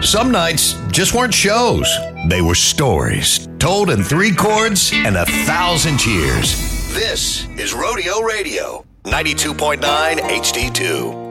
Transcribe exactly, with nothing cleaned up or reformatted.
Some nights just weren't shows. They were stories told in three chords and a thousand cheers. This is Rodeo Radio, ninety-two point nine H D two.